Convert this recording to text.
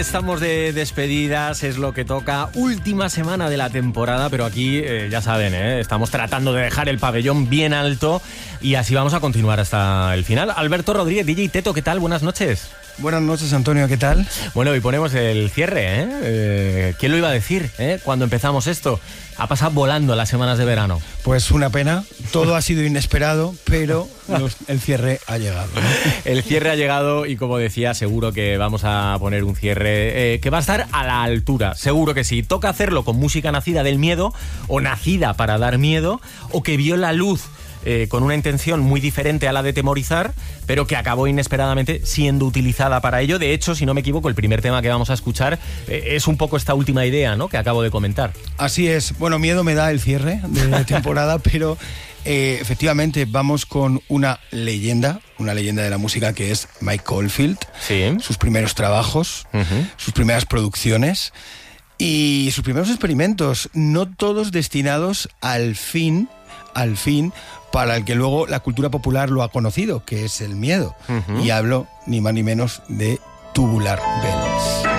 Estamos de despedidas, es lo que toca. Última semana de la temporada, pero aquí, ya saben, estamos tratando de dejar el pabellón bien alto y así vamos a continuar hasta el final. Alberto Rodríguez, DJ Teto, ¿qué tal? Buenas noches. Buenas noches, Antonio, ¿qué tal? Bueno, y ponemos el cierre, ¿Quién lo iba a decir, cuando empezamos esto? Ha pasado volando las semanas de verano. Pues una pena, todo ha sido inesperado, pero el cierre ha llegado, ¿no? El cierre ha llegado y, como decía, seguro que vamos a poner un cierre que va a estar a la altura, seguro que sí. Toca hacerlo con música nacida del miedo, o nacida para dar miedo, o que vio la luz con una intención muy diferente a la de temorizar, pero que acabó inesperadamente siendo utilizada para ello. De hecho, si no me equivoco, el primer tema que vamos a escuchar es un poco esta última idea, ¿no?, que acabo de comentar. Así es. Bueno, miedo me da el cierre de temporada, pero efectivamente vamos con una leyenda de la música, que es Mike Oldfield. Sí. Sus primeros trabajos, sus primeras producciones y sus primeros experimentos, no todos destinados al fin para el que luego la cultura popular lo ha conocido, que es el miedo. Y hablo ni más ni menos de Tubular Bells.